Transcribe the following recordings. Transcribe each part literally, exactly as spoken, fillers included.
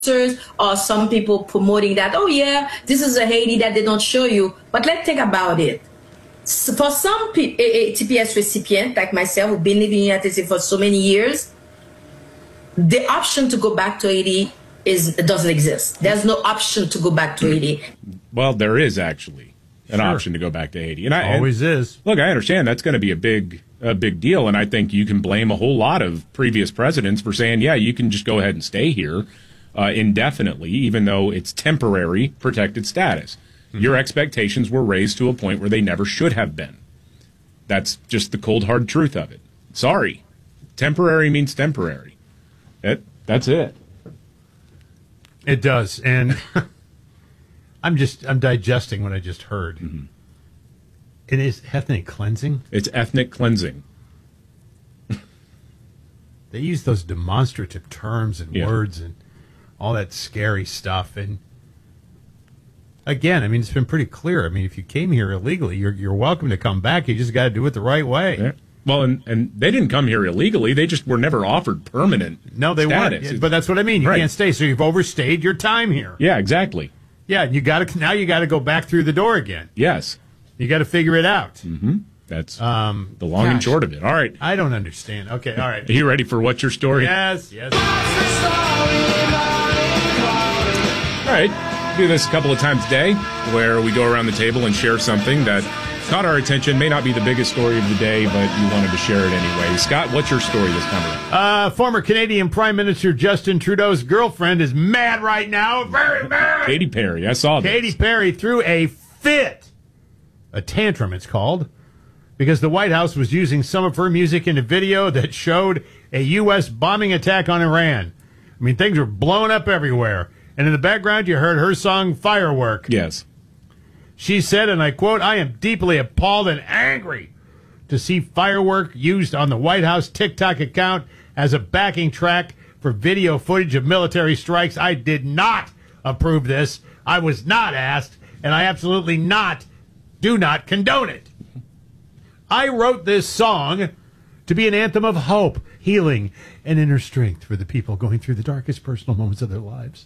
or some people promoting that, oh yeah, this is a Haiti that they don't show you. But let's think about it. So for some P T P S recipients like myself, who've been living in the United States for so many years, the option to go back to Haiti is doesn't exist. There's no option to go back to Haiti. Well, there is actually an sure. option to go back to Haiti, and I always and, is. Look, I understand that's going to be a big, a big deal, and I think you can blame a whole lot of previous presidents for saying, yeah, you can just go ahead and stay here uh, indefinitely, even though it's temporary protected status. Mm-hmm. Your expectations were raised to a point where they never should have been. That's just the cold, hard truth of it. Sorry, temporary means temporary. It, that's it. It does, and I'm just I'm digesting what I just heard. Mm-hmm. It is ethnic cleansing. It's ethnic cleansing. They use those demonstrative terms and yeah. words and all that scary stuff. And again, I mean, it's been pretty clear. I mean, if you came here illegally, you're you're welcome to come back. You just got to do it the right way. Yeah. Well, and, and they didn't come here illegally. They just were never offered permanent No, they status. weren't. But that's what I mean. You right. can't stay, so you've overstayed your time here. Yeah, exactly. Yeah, you got to now. You got to go back through the door again. Yes, you got to figure it out. Mm-hmm. That's um, the long gosh, and short of it. All right, I don't understand. Okay, all right. Are you ready for What's Your Story? Yes, yes. All right, do this a couple of times a day, where we go around the table and share something that caught our attention. May not be the biggest story of the day, but you wanted to share it anyway. Scott, what's your story this time? Uh, former Canadian Prime Minister Justin Trudeau's girlfriend is mad right now. Very mad. Katy Perry. I saw this. Katy Perry threw a fit. A tantrum, it's called, because the White House was using some of her music in a video that showed a U S bombing attack on Iran. I mean, things were blowing up everywhere. And in the background, you heard her song, Firework. Yes. She said, and I quote, "I am deeply appalled and angry to see Firework used on the White House TikTok account as a backing track for video footage of military strikes. I did not approve this. I was not asked, and I absolutely not, do not condone it. I wrote this song to be an anthem of hope, healing, and inner strength for the people going through the darkest personal moments of their lives."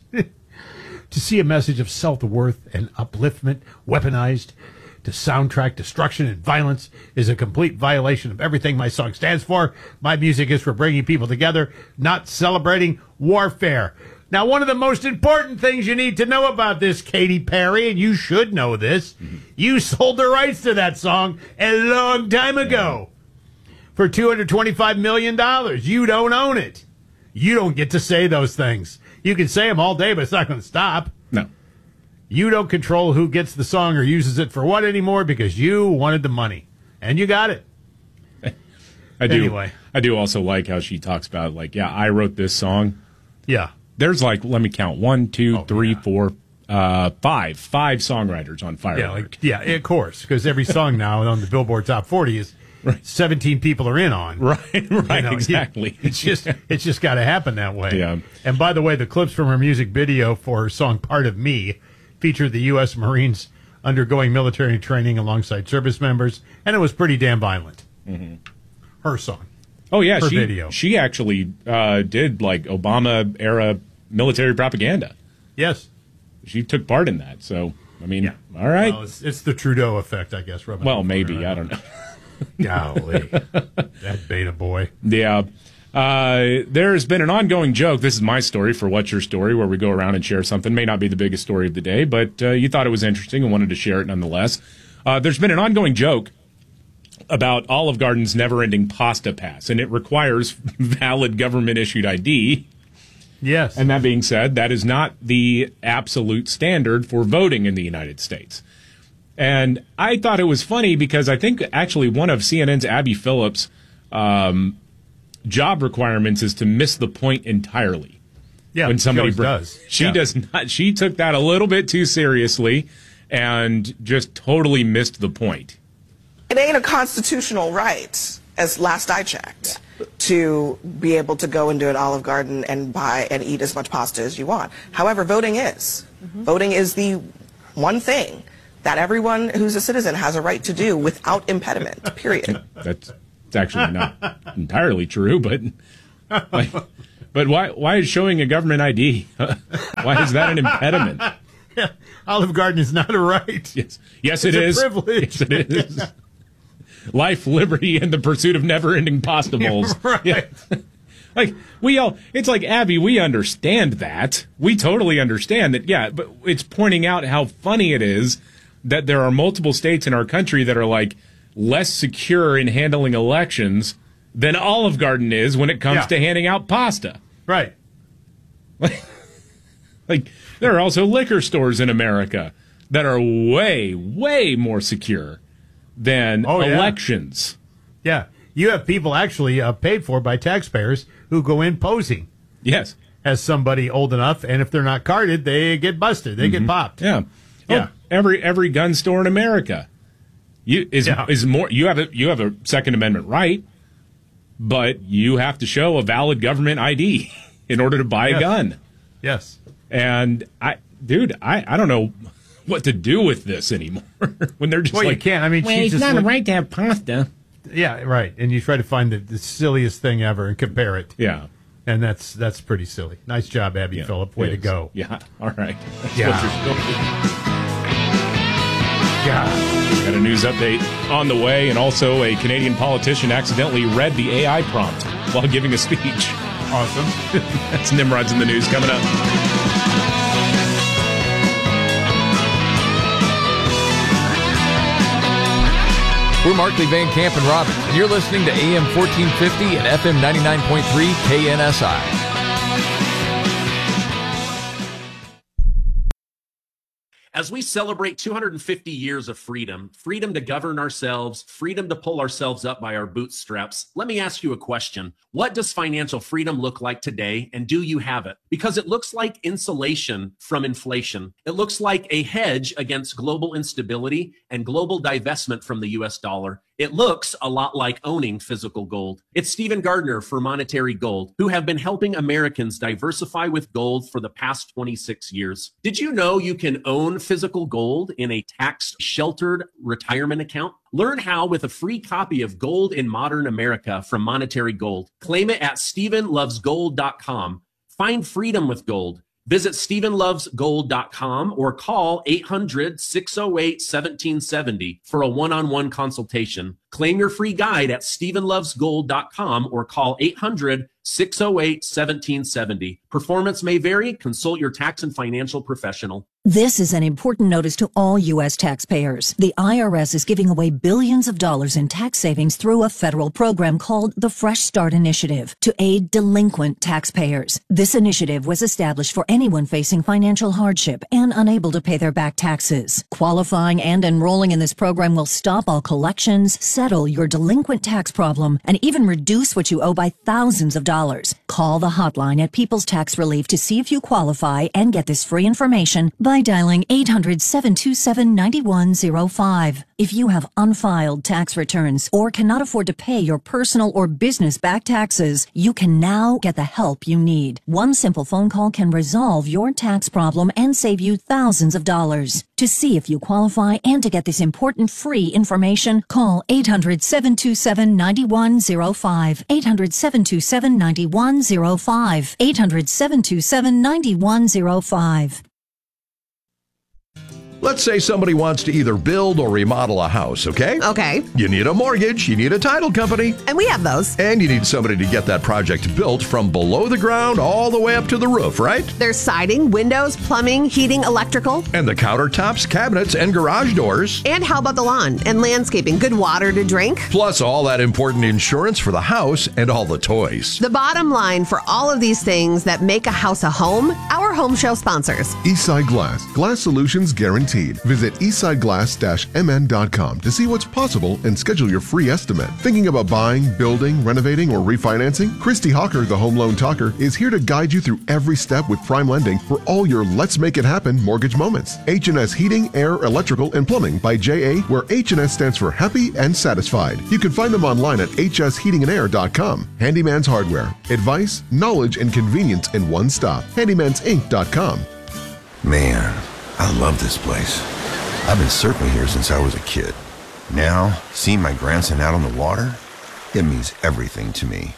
To see a message of self-worth and upliftment weaponized to soundtrack destruction and violence is a complete violation of everything my song stands for. My music is for bringing people together, not celebrating warfare. Now, one of the most important things you need to know about this, Katy Perry, and you should know this, mm-hmm. you sold the rights to that song a long time ago for two hundred twenty-five million dollars. You don't own it. You don't get to say those things. You can say them all day, but it's not going to stop. No. You don't control who gets the song or uses it for what anymore because you wanted the money. And you got it. I do. Anyway. I do also like how she talks about, like, yeah, I wrote this song. Yeah. There's like, let me count, one, two, oh, three, yeah. four, uh, five. Five songwriters on Firework. Yeah, like, yeah, of course, because every song now on the Billboard Top forty is right. seventeen people are in on. Right, right, you know, exactly. It's just it's just got to happen that way. Yeah. And by the way, the clips from her music video for her song Part of Me featured the U S Marines undergoing military training alongside service members, and it was pretty damn violent. Mm-hmm. Her song. Oh, yeah. Her she, video. She actually uh, did, like, Obama-era military propaganda. Yes. She took part in that, so, I mean, yeah. all right. Well, it's, it's the Trudeau effect, I guess. Well, maybe. I don't know. Golly. That beta boy. Yeah. Uh, there's been an ongoing joke. This is my story for What's Your Story, where we go around and share something. May not be the biggest story of the day, but uh, you thought it was interesting and wanted to share it nonetheless. Uh, there's been an ongoing joke about Olive Garden's never-ending pasta pass, and it requires valid government-issued I D. Yes. And that being said, that is not the absolute standard for voting in the United States. And I thought it was funny because I think actually one of C N N's Abby Phillips' um, job requirements is to miss the point entirely. Yeah, when somebody she br- does. She yeah. does not. She took that a little bit too seriously and just totally missed the point. It ain't a constitutional right, as last I checked, to be able to go into an Olive Garden and buy and eat as much pasta as you want. However, voting is. Mm-hmm. Voting is the one thing that everyone who's a citizen has a right to do without impediment, period. That's it's actually not entirely true, but like, But why why is showing a government I D? Why is that an impediment? Yeah, Olive Garden is not a right. Yes, yes, it's it a is. Privilege. Yes, it is. Life, liberty, and the pursuit of never-ending pasta bowls. Right. Yeah. Like, we all, it's like, Abby, we understand that. We totally understand that, yeah, but it's pointing out how funny it is that there are multiple states in our country that are, like, less secure in handling elections than Olive Garden is when it comes Yeah. to handing out pasta. Right. Like, like, there are also liquor stores in America that are way, way more secure than Oh, yeah. elections. Yeah. You have people actually uh, paid for by taxpayers who go in posing Yes. as somebody old enough, and if they're not carded, they get busted. They get popped. Yeah. Yeah. Oh, every every gun store in America you is Yeah. is more you have a you have a Second Amendment right, but you have to show a valid government I D in order to buy Yes. a gun. Yes. And I dude, I, I don't know what to do with this anymore. When they're just Well, like you can't. I mean, well, she's it's just not look- a right to have pasta. Yeah, right. And you try to find the, the silliest thing ever and compare it. Yeah. And that's that's pretty silly. Nice job, Abby Yeah, Phillip. Way it to is. go. Yeah. All right. That's Yeah. what you're still doing. God. Got a news update on the way, and also a Canadian politician accidentally read the A I prompt while giving a speech. Awesome. That's Nimrod's in the news coming up. We're Markley, Van Camp, and Robin, and you're listening to A M fourteen fifty and F M ninety-nine point three K N S I. As we celebrate two hundred fifty years of freedom, freedom to govern ourselves, freedom to pull ourselves up by our bootstraps, let me ask you a question. What does financial freedom look like today, and do you have it? Because it looks like insulation from inflation. It looks like a hedge against global instability and global divestment from the U S dollar. It looks a lot like owning physical gold. It's Stephen Gardner for Monetary Gold, who have been helping Americans diversify with gold for the past twenty-six years. Did you know you can own physical gold in a tax-sheltered retirement account? Learn how with a free copy of Gold in Modern America from Monetary Gold. Claim it at stephen loves gold dot com. Find freedom with gold. Visit stephen loves gold dot com or call eight hundred, six oh eight, one seven seven oh for a one-on-one consultation. Claim your free guide at stephen loves gold dot com or call eight hundred, six oh eight, one seven seven oh. Performance may vary. Consult your tax and financial professional. This is an important notice to all U S taxpayers. The I R S is giving away billions of dollars in tax savings through a federal program called the Fresh Start Initiative to aid delinquent taxpayers. This initiative was established for anyone facing financial hardship and unable to pay their back taxes. Qualifying and enrolling in this program will stop all collections, settle your delinquent tax problem, and even reduce what you owe by thousands of dollars. Call the hotline at People's Tax Relief to see if you qualify and get this free information by dialing eight hundred, seven two seven, nine one zero five. If you have unfiled tax returns or cannot afford to pay your personal or business back taxes, you can now get the help you need. One simple phone call can resolve your tax problem and save you thousands of dollars. To see if you qualify and to get this important free information, call eight hundred, seven two seven, nine one zero five. eight hundred, seven two seven, nine one zero five. eight hundred, seven two seven, nine one zero five. Let's say somebody wants to either build or remodel a house, okay? Okay. You need a mortgage, you need a title company, And we have those. and you need somebody to get that project built from below the ground all the way up to the roof, right? There's siding, windows, plumbing, heating, electrical. And the countertops, cabinets, and garage doors. And how about the lawn and landscaping? Good water to drink? Plus all that important insurance for the house and all the toys. The bottom line for all of these things that make a house a home, our home show sponsors. Eastside Glass. Glass solutions guaranteed. Visit eastside glass dash m n dot com to see what's possible and schedule your free estimate. Thinking about buying, building, renovating, or refinancing? Christy Hawker, the Home Loan Talker, is here to guide you through every step with prime lending for all your Let's Make It Happen mortgage moments. H and S Heating, Air, Electrical, and Plumbing by J A, where H and S stands for happy and satisfied. You can find them online at h s heating and air dot com. Handyman's Hardware. Advice, knowledge, and convenience in one stop. handymans inc dot com. Man, I love this place. I've been surfing here since I was a kid. Now, seeing my grandson out on the water, it means everything to me.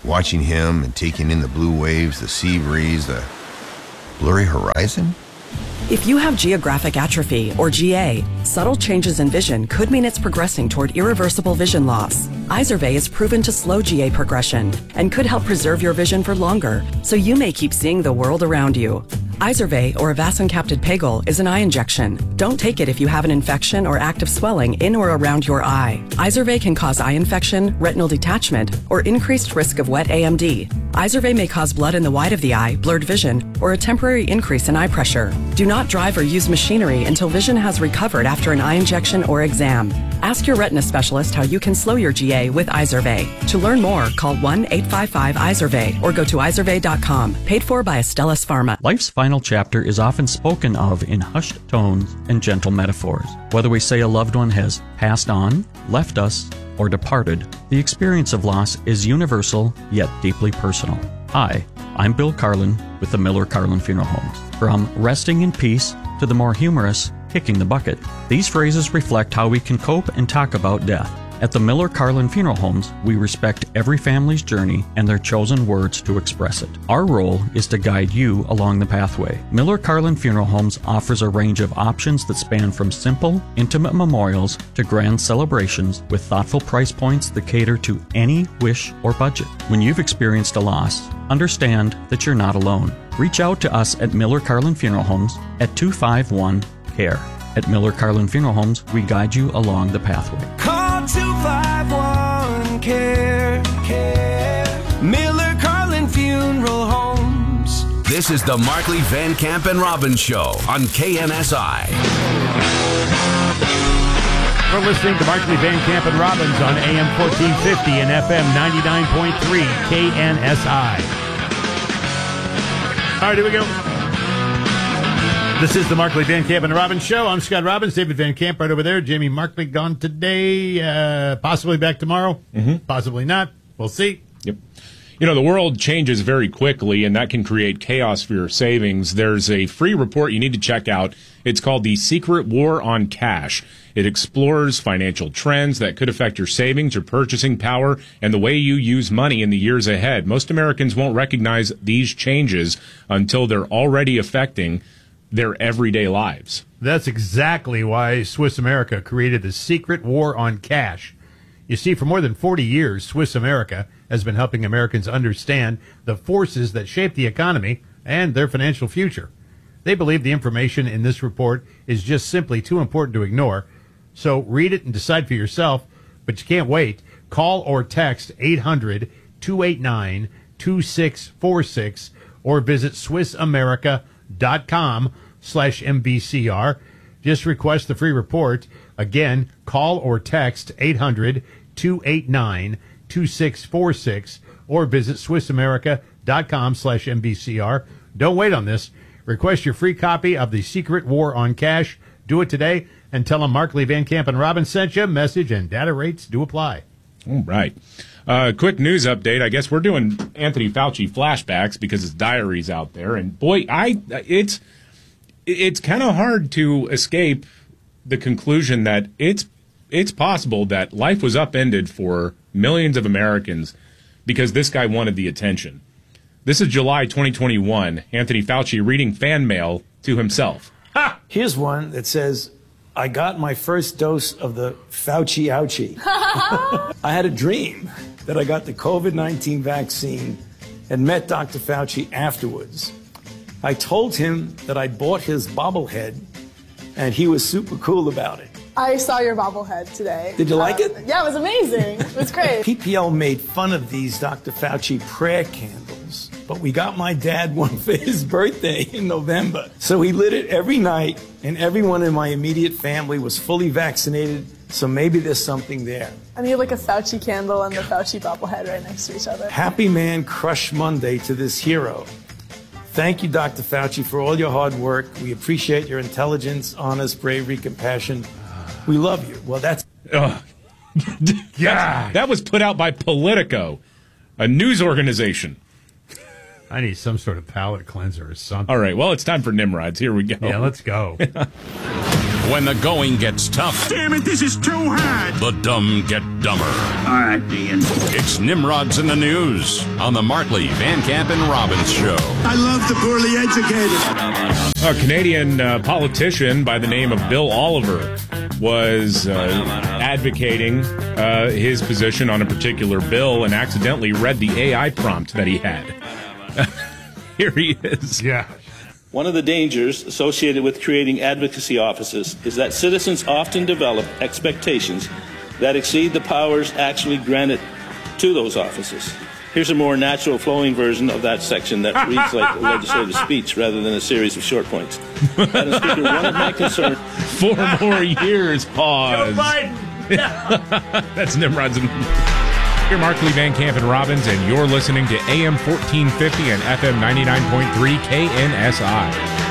Watching him and taking in the blue waves, the sea breeze, the blurry horizon. If you have geographic atrophy, or G A, subtle changes in vision could mean it's progressing toward irreversible vision loss. Izervay is proven to slow G A progression and could help preserve your vision for longer, so you may keep seeing the world around you. Izervay, or avacincaptad pegol, is an eye injection. Don't take it if you have an infection or active swelling in or around your eye. Izervay can cause eye infection, retinal detachment, or increased risk of wet A M D. Izervay may cause blood in the white of the eye, blurred vision, or a temporary increase in eye pressure. Do not drive or use machinery until vision has recovered after an eye injection or exam. Ask your retina specialist how you can slow your G A with Izervay. To learn more, call one eight five five Izervay or go to izervay dot com. Paid for by Astellas Pharma. Life's final chapter is often spoken of in hushed tones and gentle metaphors. Whether we say a loved one has passed on, left us, or departed, the experience of loss is universal yet deeply personal. Hi, I'm Bill Carlin with the Miller Carlin Funeral Homes. From resting in peace to the more humorous kicking the bucket, these phrases reflect how we can cope and talk about death. At the Miller Carlin Funeral Homes, we respect every family's journey and their chosen words to express it. Our role is to guide you along the pathway. Miller Carlin Funeral Homes offers a range of options that span from simple, intimate memorials to grand celebrations with thoughtful price points that cater to any wish or budget. When you've experienced a loss, understand that you're not alone. Reach out to us at Miller Carlin Funeral Homes at two five one C A R E. At Miller Carlin Funeral Homes, we guide you along the pathway. Call two five one C A R E, C A R E. Miller Carlin Funeral Homes. This is the Markley, Van Camp, and Robbins Show on K N S I. We're listening to Markley, Van Camp, and Robbins on A M fourteen fifty and F M ninety-nine point three K N S I. All right, here we go. This is the Markley, Van Camp, and Robbins Show. I'm Scott Robbins, David Van Camp right over there. Jamie Markley gone today, uh, possibly back tomorrow, mm-hmm. possibly not. We'll see. Yep. You know, the world changes very quickly, and that can create chaos for your savings. There's a free report you need to check out. It's called The Secret War on Cash. It explores financial trends that could affect your savings, your purchasing power, and the way you use money in the years ahead. Most Americans won't recognize these changes until they're already affecting their everyday lives. That's exactly why Swiss America created the Secret War on Cash. You see, for more than forty years, Swiss America has been helping Americans understand the forces that shape the economy and their financial future. They believe the information in this report is just simply too important to ignore. So read it and decide for yourself, but you can't wait. Call or text eight hundred, two eight nine, two six four six or visit swiss america dot com slash M B C R. Just request the free report. Again, call or text eight hundred, two eight nine, two six four six or visit swiss america dot com slash M B C R. Don't wait on this. Request your free copy of The Secret War on Cash. Do it today and tell them Markley, Van Camp, and Robbins sent you. Message and data rates do apply. All right. Uh, quick news update. I guess we're doing Anthony Fauci flashbacks because his diary's out there. And boy, I it's it's kind of hard to escape the conclusion that it's it's possible that life was upended for millions of Americans because this guy wanted the attention. This is July twenty twenty-one. Anthony Fauci reading fan mail to himself. Ha! Here's one that says, I got my first dose of the Fauci ouchie. I had a dream that I got the COVID nineteen vaccine and met Doctor Fauci afterwards. I told him that I bought his bobblehead, and he was super cool about it. I saw your bobblehead today. Did you like uh, it? Yeah, it was amazing. It was great. P P L made fun of these Doctor Fauci prayer candles, but we got my dad one for his birthday in November. So he lit it every night, and everyone in my immediate family was fully vaccinated, so maybe there's something there. And you have like a Fauci candle and the Fauci bobblehead right next to each other. Happy Man Crush Monday to this hero. Thank you, Doctor Fauci, for all your hard work. We appreciate your intelligence, honest, bravery, compassion. We love you. Well, that's... Uh, yeah, that was put out by Politico, a news organization. I need some sort of palate cleanser or something. All right, well, it's time for Nimrods. Here we go. Yeah, let's go. When the going gets tough. Damn it, this is too hard. The dumb get dumber. All right, Ian. It's Nimrods in the News on the Markley, Van Camp, and Robbins Show. I love the poorly educated. A Canadian uh, politician by the name of Bill Oliver was uh, advocating uh, his position on a particular bill and accidentally read the A I prompt that he had. Here he is. Yeah. One of the dangers associated with creating advocacy offices is that citizens often develop expectations that exceed the powers actually granted to those offices. Here's a more natural flowing version of that section that reads like a legislative speech rather than a series of short points. Madam Speaker, one of my concerns... Four more years, pause. Joe Biden! That's Nimrod's. You're Markley, Van Camp, and Robbins, and you're listening to A M fourteen fifty and F M ninety-nine point three K N S I.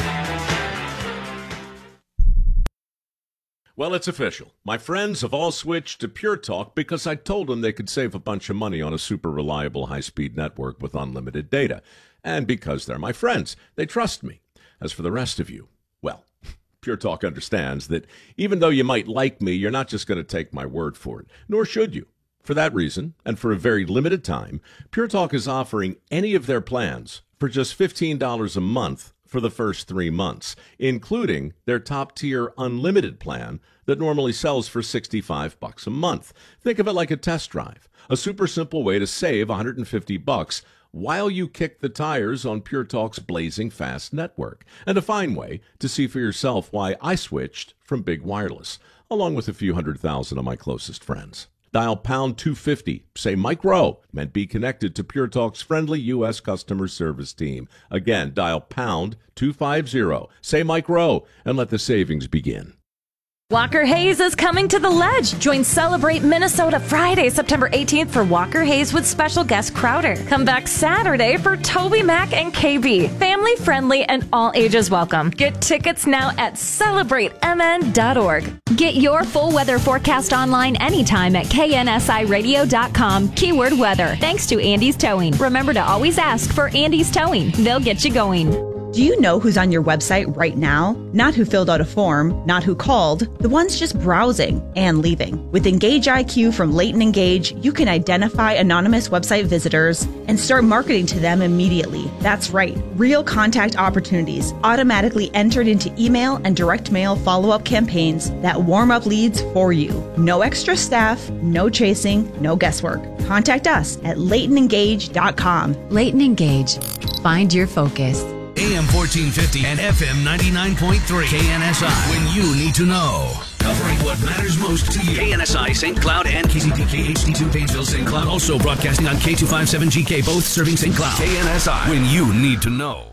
Well, it's official. My friends have all switched to Pure Talk because I told them they could save a bunch of money on a super reliable high-speed network with unlimited data. And because they're my friends, they trust me. As for the rest of you, well, Pure Talk understands that even though you might like me, you're not just going to take my word for it, nor should you. For that reason, and for a very limited time, Pure Talk is offering any of their plans for just fifteen dollars a month for the first three months, including their top-tier unlimited plan that normally sells for sixty-five bucks a month. Think of it like a test drive, a super simple way to save one hundred fifty bucks while you kick the tires on Pure Talk's blazing fast network, and a fine way to see for yourself why I switched from Big Wireless, along with a few hundred thousand of my closest friends. Dial pound two fifty, say Mike Rowe, and be connected to Pure Talk's friendly U S customer service team. Again, dial pound two fifty, say Mike Rowe, and let the savings begin. Walker Hayes is coming to the Ledge. Join Celebrate Minnesota Friday, September eighteenth for Walker Hayes with special guest Crowder. Come back Saturday for Toby Mac and K B. Family friendly and all ages welcome. Get tickets now at celebrate m n dot org. Get your full weather forecast online anytime at K N S I radio dot com. Keyword weather. Thanks to Andy's Towing. Remember to always ask for Andy's Towing. They'll get you going. Do you know who's on your website right now? Not who filled out a form, not who called, the ones just browsing and leaving. With Engage I Q from Leighton Engage, you can identify anonymous website visitors and start marketing to them immediately. That's right, real contact opportunities automatically entered into email and direct mail follow-up campaigns that warm up leads for you. No extra staff, no chasing, no guesswork. Contact us at leighton engage dot com. Leighton Engage. Find your focus. A M fourteen fifty and F M ninety-nine point three K N S I. When you need to know. Covering what matters most to you. K N S I, Saint Cloud, and K C P K H D two Painesville, Saint Cloud. Also broadcasting on K two fifty-seven G K, both serving Saint Cloud. K N S I. When you need to know.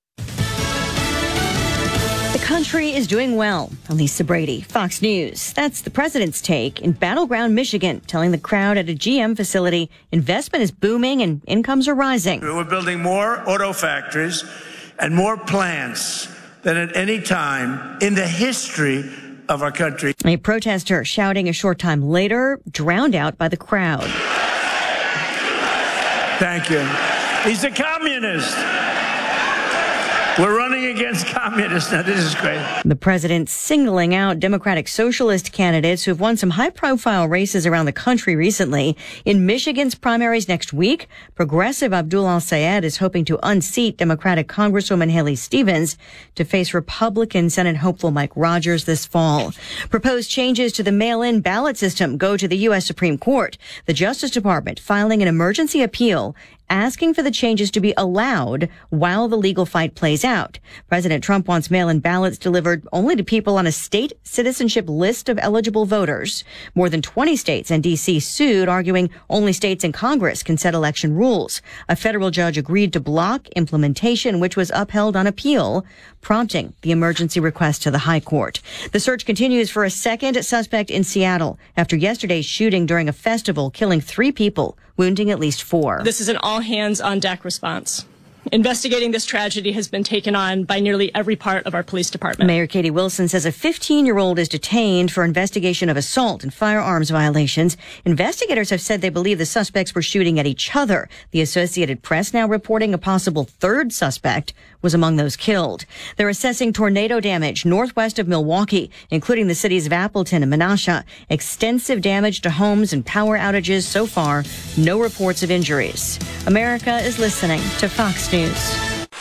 The country is doing well. Elisa Brady, Fox News. That's the president's take in Battleground, Michigan, telling the crowd at a G M facility investment is booming and incomes are rising. We're building more auto factories and more plants than at any time in the history of our country. A protester shouting a short time later, drowned out by the crowd. Thank you. He's a communist. We're running against communists. Now, this is great. The president singling out Democratic Socialist candidates who have won some high-profile races around the country recently. In Michigan's primaries next week, progressive Abdul Al-Sayed is hoping to unseat Democratic Congresswoman Haley Stevens to face Republican Senate hopeful Mike Rogers this fall. Proposed changes to the mail-in ballot system go to the U S Supreme Court. The Justice Department filing an emergency appeal asking for the changes to be allowed while the legal fight plays out. President Trump wants mail-in ballots delivered only to people on a state citizenship list of eligible voters. More than twenty states and D C sued, arguing only states and Congress can set election rules. A federal judge agreed to block implementation, which was upheld on appeal, prompting the emergency request to the High Court. The search continues for a second suspect in Seattle after yesterday's shooting during a festival, killing three people, wounding at least four. This is an all-hands-on-deck response. Investigating this tragedy has been taken on by nearly every part of our police department. Mayor Katie Wilson says a fifteen-year-old is detained for investigation of assault and firearms violations. Investigators have said they believe the suspects were shooting at each other. The Associated Press now reporting a possible third suspect was among those killed. They're assessing tornado damage northwest of Milwaukee, including the cities of Appleton and Menasha. Extensive damage to homes and power outages so far. No reports of injuries. America is listening to Fox News.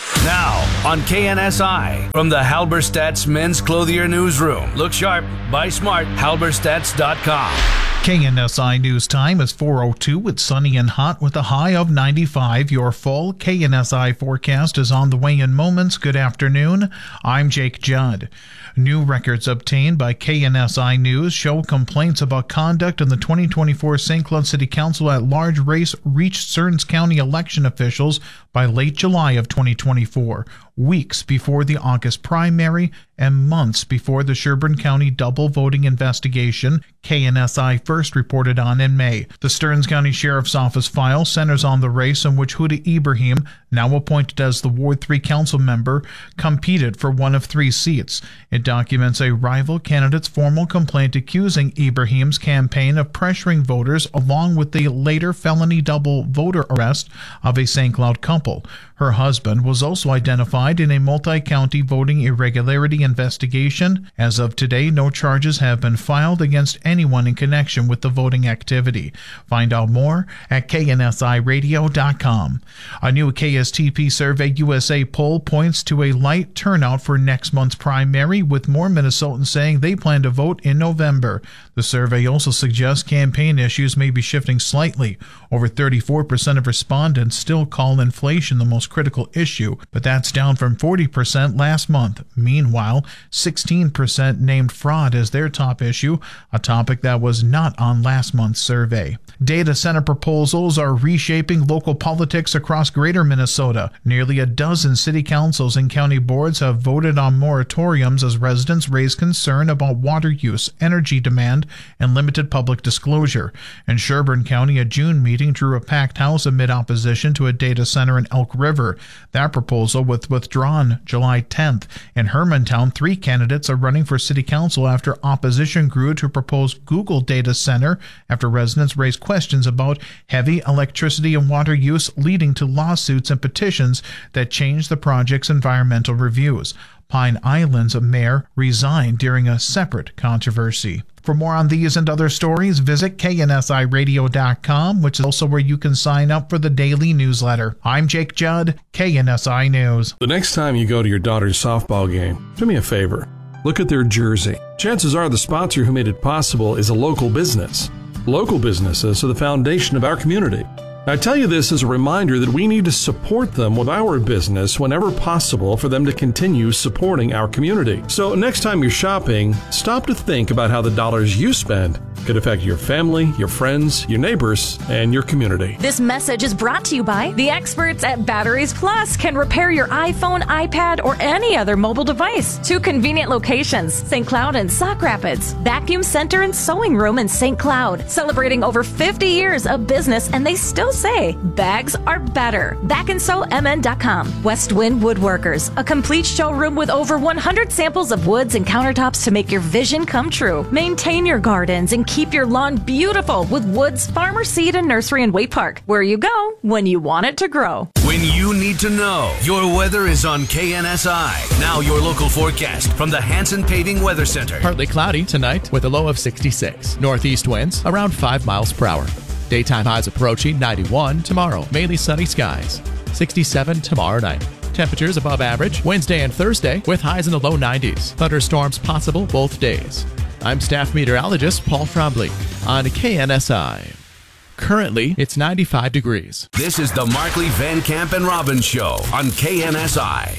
Now on K N S I from the Halberstadt's Men's Clothier Newsroom. Look sharp, buy smart, halberstadts dot com. K N S I News Time is four oh two. It's sunny and hot with a high of ninety-five. Your full K N S I forecast is on the way in moments. Good afternoon. I'm Jake Judd. New records obtained by K N S I News show complaints about conduct in the twenty twenty-four Saint Cloud City Council at-large race reached Stearns County election officials by late July of twenty twenty-four, weeks before the August primary and months before the Sherburne County double voting investigation K N S I first reported on in May. The Stearns County Sheriff's Office file centers on the race in which Huda Ibrahim, now appointed as the Ward three council member, competed for one of three seats. It documents a rival candidate's formal complaint accusing Ibrahim's campaign of pressuring voters, along with the later felony double voter arrest of a Saint Cloud couple. Her husband was also identified in a multi-county voting irregularity investigation. As of today, no charges have been filed against anyone in connection with the voting activity. Find out more at K N S I radio dot com. A new K S T P Survey U S A poll points to a light turnout for next month's primary, with more Minnesotans saying they plan to vote in November. The survey also suggests campaign issues may be shifting slightly. Over thirty-four percent of respondents still call inflation the most critical issue, but that's down from forty percent last month. Meanwhile, sixteen percent named fraud as their top issue, a topic that was not on last month's survey. Data center proposals are reshaping local politics across greater Minnesota. Nearly a dozen city councils and county boards have voted on moratoriums as residents raise concern about water use, energy demand, and limited public disclosure. In Sherburne County, a June meeting drew a packed house amid opposition to a data center in Elk River. That proposal was withdrawn July tenth. In Hermantown, three candidates are running for city council after opposition grew to proposed Google data center after residents raised questions about heavy electricity and water use, leading to lawsuits and petitions that changed the project's environmental reviews. Pine Island's mayor resigned during a separate controversy. For more on these and other stories, visit K N S I radio dot com, which is also where you can sign up for the daily newsletter. I'm Jake Judd, K N S I News. The next time you go to your daughter's softball game, do me a favor. Look at their jersey. Chances are the sponsor who made it possible is a local business. Local businesses are the foundation of our community. I tell you this as a reminder that we need to support them with our business whenever possible for them to continue supporting our community. So next time you're shopping, stop to think about how the dollars you spend could affect your family, your friends, your neighbors, and your community. This message is brought to you by the experts at Batteries Plus. Can repair your iPhone, iPad, or any other mobile device. Two convenient locations, Saint Cloud and Sauk Rapids. Vacuum Center and Sewing Room in Saint Cloud. Celebrating over fifty years of business, and they still say bags are better. back and sew M N dot com. West Wind Woodworkers, a complete showroom with over one hundred samples of woods and countertops to make your vision come true. Maintain your gardens and keep your lawn beautiful with Woods Farmer Seed and Nursery in Waite Park, where you go when you want it to grow. When you need to know, your weather is on K N S I. Now your local forecast from the Hanson Paving Weather Center. Partly cloudy tonight with a low of sixty-six. Northeast winds around five miles per hour. Daytime highs approaching ninety-one tomorrow. Mainly sunny skies. sixty-seven tomorrow night. Temperatures above average Wednesday and Thursday with highs in the low nineties. Thunderstorms possible both days. I'm staff meteorologist Paul Frombley on K N S I. Currently, it's ninety-five degrees. This is the Markley, Van Camp, and Robbins Show on K N S I.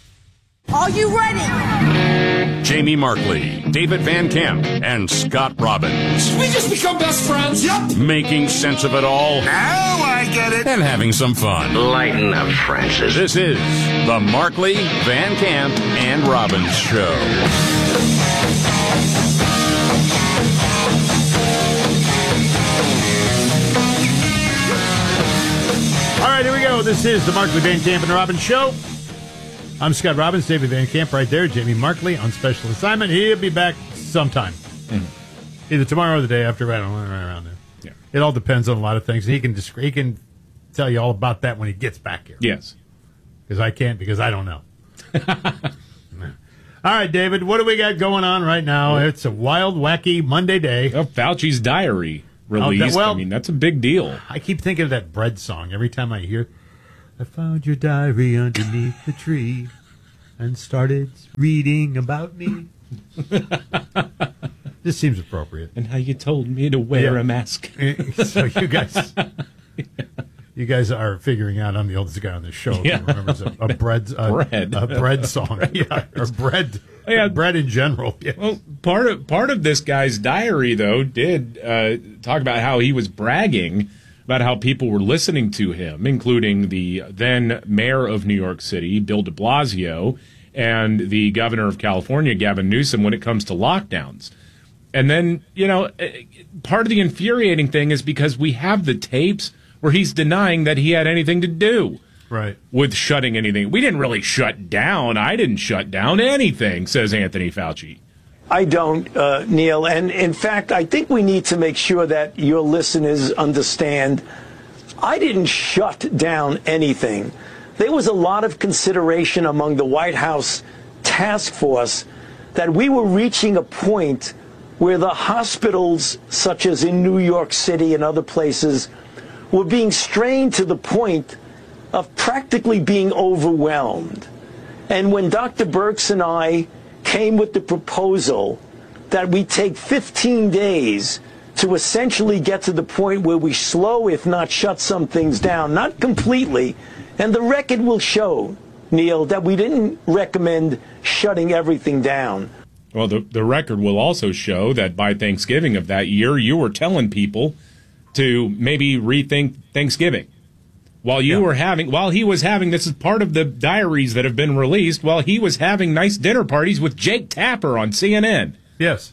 Are you ready? Jamie Markley, David Van Camp, and Scott Robbins. We just become best friends. Yep. Making sense of it all. Now I get it. And having some fun. Lighten up, Francis. This is the Markley, Van Camp, and Robbins Show. All right, here we go. This is the Markley, Van Camp, and Robbins Show. I'm Scott Robbins, David Van Camp right there. Jamie Markley on special assignment. He'll be back sometime. Mm-hmm. Either tomorrow or the day after. I don't know, right around there. Yeah. It all depends on a lot of things. He can disc- he can tell you all about that when he gets back here. Yes. Because I can't, because I don't know. All right, David, what do we got going on right now? It's a wild, wacky Monday day. Oh, Fauci's diary released. Oh, that, well, I mean, that's a big deal. I keep thinking of that Bread song every time I hear, I found your diary underneath the tree and started reading about me. This seems appropriate. And how you told me to wear Yeah. a mask. So you guys... You guys are figuring out I'm the oldest guy on this show. Yeah. Who remembers a, a bread, a, bread, a bread song, yeah, or bread, yeah. bread in general. Yes. Well, part of part of this guy's diary, though, did uh, talk about how he was bragging about how people were listening to him, including the then mayor of New York City, Bill de Blasio, and the governor of California, Gavin Newsom, when it comes to lockdowns. And then, you know, part of the infuriating thing is because we have the tapes where he's denying that he had anything to do right. with shutting anything. We didn't really shut down. I didn't shut down anything, says Anthony Fauci. I don't, uh, Neil. And in fact, I think we need to make sure that your listeners understand I didn't shut down anything. There was a lot of consideration among the White House task force that we were reaching a point where the hospitals, such as in New York City and other places, were being strained to the point of practically being overwhelmed. And when Doctor Birx and I came with the proposal that we take fifteen days to essentially get to the point where we slow, if not shut some things down, not completely, and the record will show, Neil, that we didn't recommend shutting everything down. Well, the, the record will also show that by Thanksgiving of that year, you were telling people to maybe rethink Thanksgiving. While you yeah. were having, while he was having, this is part of the diaries that have been released, while he was having nice dinner parties with Jake Tapper on C N N. Yes.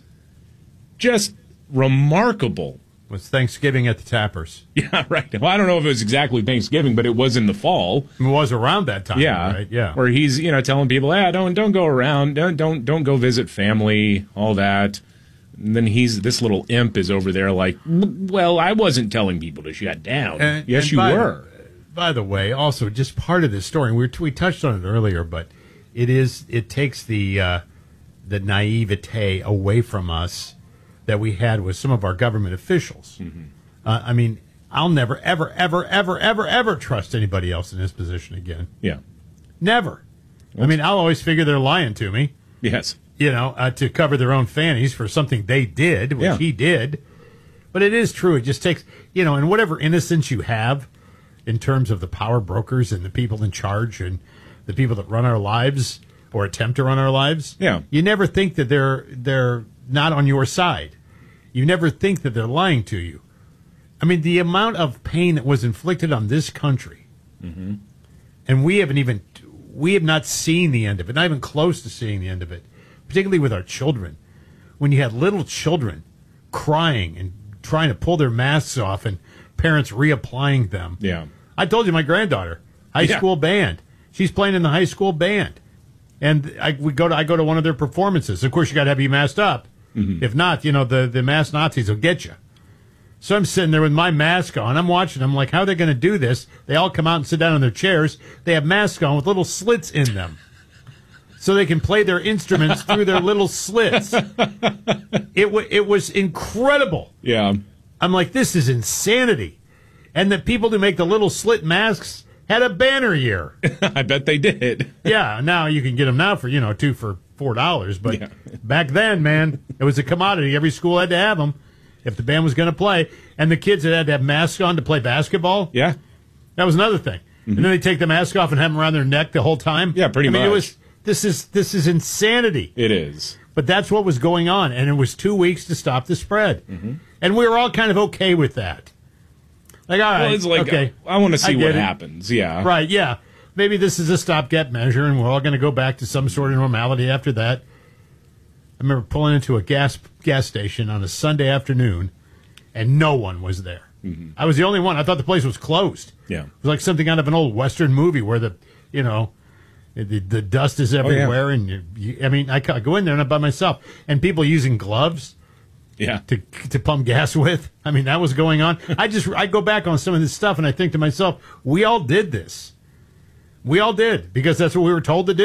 Just remarkable. It was Thanksgiving at the Tappers. Yeah, right. Well, I don't know if it was exactly Thanksgiving, but it was in the fall. It was around that time. Yeah. Right? Yeah. Where he's, you know, telling people, yeah, don't, don't go around, don't, don't, don't go visit family, all that. And then he's, this little imp is over there like, well, I wasn't telling people to shut down. And, yes, and you by, were. By the way, also just part of this story, we we touched on it earlier, but it is it takes the uh, the naivete away from us that we had with some of our government officials. Mm-hmm. Uh, I mean, I'll never, ever, ever, ever, ever, ever trust anybody else in this position again. Yeah, never. I mean, I'll always figure they're lying to me. Yes. You know, uh, to cover their own fannies for something they did, which yeah. he did. But it is true. It just takes, you know, and whatever innocence you have in terms of the power brokers and the people in charge and the people that run our lives or attempt to run our lives, yeah. you never think that they're they're not on your side. You never think that they're lying to you. I mean, the amount of pain that was inflicted on this country, mm-hmm. and we haven't even, we have not seen the end of it, not even close to seeing the end of it, particularly with our children. When you had little children crying and trying to pull their masks off and parents reapplying them. Yeah. I told you my granddaughter, high yeah. school band. She's playing in the high school band. And I we go to I go to one of their performances. Of course, you got to have you masked up. Mm-hmm. If not, you know, the, the masked Nazis will get you. So I'm sitting there with my mask on. I'm watching. I'm like, how are they going to do this? They all come out and sit down in their chairs. They have masks on with little slits in them. So they can play their instruments through their little slits. It, w- it was incredible. Yeah. I'm like, this is insanity. And the people who make the little slit masks had a banner year. I bet they did. Yeah, now you can get them now for, you know, two for four dollars. But yeah. back then, man, it was a commodity. Every school had to have them if the band was going to play. And the kids that had to have masks on to play basketball. Yeah. That was another thing. Mm-hmm. And then they take the mask off and have them around their neck the whole time. Yeah, pretty I mean, much. It was, this is this is insanity. It is. But that's what was going on. And it was two weeks to stop the spread. Mm-hmm. And we were all kind of okay with that. Like, all right, well, it's like, okay. I, I want to see what it. happens. Yeah. Right, yeah. Maybe this is a stopgap measure, and we're all going to go back to some sort of normality after that. I remember pulling into a gas gas station on a Sunday afternoon, and no one was there. Mm-hmm. I was the only one. I thought the place was closed. Yeah. It was like something out of an old Western movie where the, you know, the, the dust is everywhere. Oh, yeah. And, you, you, I mean, I go in there and I'm by myself, and people using gloves. Yeah. To to pump gas with. I mean, that was going on. I just I go back on some of this stuff and I think to myself, we all did this. We all did because that's what we were told to do.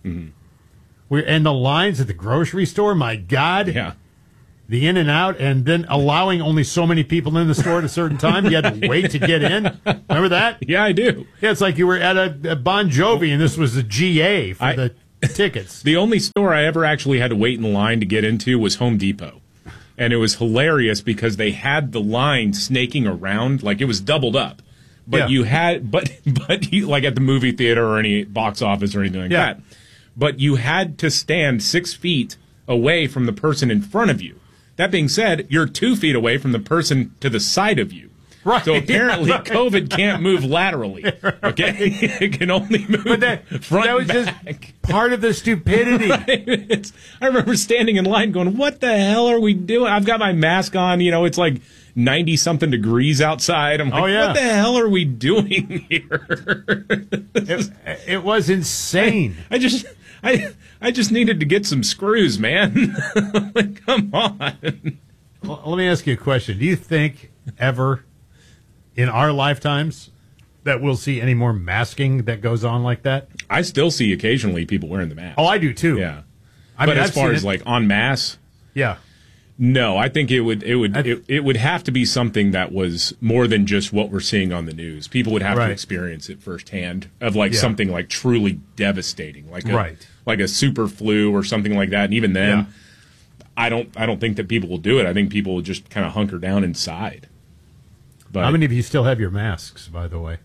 Mm-hmm. We're, and the lines at the grocery store, my God. Yeah. The in and out, and then allowing only so many people in the store at a certain time. You had to wait to get in. Remember that? Yeah, I do. Yeah, it's like you were at a, a Bon Jovi, and this was a G A for I, the tickets. The only store I ever actually had to wait in line to get into was Home Depot. And it was hilarious because they had the line snaking around, like it was doubled up. But Yeah. you had, but, but you, like at the movie theater or any box office or anything like Yeah. that. But you had to stand six feet away from the person in front of you. That being said, you're two feet away from the person to the side of you. Right. So apparently Yeah, right. COVID can't move laterally. Okay? It can only move But that, front that was and back. just part of the stupidity. Right. It's, I remember standing in line going, what the hell are we doing? I've got my mask on. You know, it's like ninety-something degrees outside. I'm like, Oh, yeah. what the hell are we doing here? It, it was insane. I just... I I just needed to get some screws, man. Like, come on. Well, let me ask you a question. Do you think ever in our lifetimes that we'll see any more masking that goes on like that? I still see occasionally people wearing the mask. Oh, I do too. Yeah. I but mean, as I've far seen as it. like en masse, Yeah. no, I think it would it would it, it would have to be something that was more than just what we're seeing on the news. People would have Right. to experience it firsthand of like Yeah. something like truly devastating, like a, Right. like a super flu or something like that. And even then, Yeah. I don't I don't think that people will do it. I think people will just kind of hunker down inside. But How many of you still have your masks, by the way?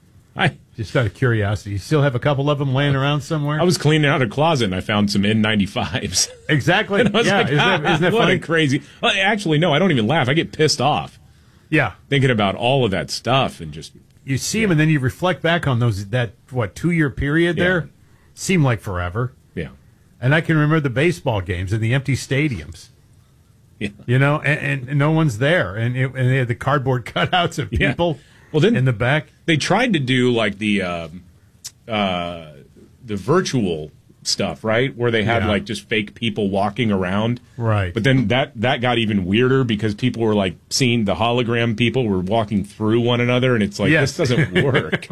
I Just out of curiosity. You still have a couple of them laying around somewhere? I was cleaning out a closet and I found some N ninety-fives. Exactly. And I was yeah. like, isn't, that, isn't that what funny? a crazy. Well, actually, no, I don't even laugh. I get pissed off Yeah. thinking about all of that stuff and just You see them, and then you reflect back on those, that, what, two-year period Yeah. there? Seemed like forever. yeah. And I can remember the baseball games in the empty stadiums. Yeah. You know, and, and no one's there. And, it, and they had the cardboard cutouts of Yeah. people Well, then in the back. they tried to do like the um, uh, the virtual stuff, right? Where they had Yeah. like just fake people walking around. Right. But then that that got even weirder because people were like seeing the hologram people were walking through one another, and it's like Yes. this doesn't work.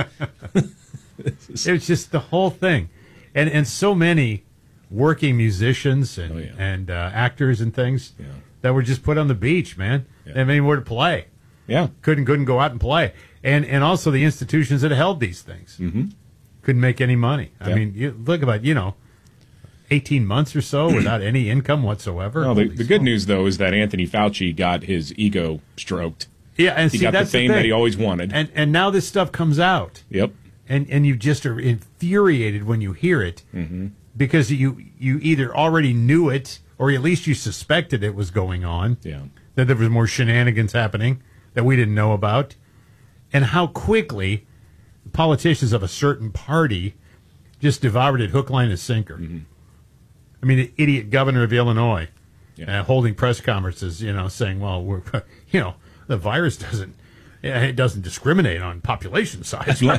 It was just the whole thing. And and so many working musicians and, Oh, yeah. and uh, actors and things Yeah. that were just put on the beach, man. They didn't have anywhere to play. Yeah. Couldn't couldn't go out and play. And and also the institutions that held these things Mm-hmm. couldn't make any money. I Yeah. mean, you look about, you know, eighteen months or so without any income whatsoever. Well, the, Holy the good smokes. news though is that Anthony Fauci got his ego stroked. Yeah, and He see, got the that's fame thing. that he always wanted. And and now this stuff comes out. Yep. And and you just are infuriated when you hear it Mm-hmm. because you you either already knew it or at least you suspected it was going on. Yeah. That there was more shenanigans happening that we didn't know about, and how quickly politicians of a certain party just devoured it hook, line, and sinker. Mm-hmm. I mean, the idiot governor of Illinois Yeah. uh, holding press conferences, you know, saying, "Well, we're, you know, the virus doesn't." Yeah, it doesn't discriminate on population size. Yeah,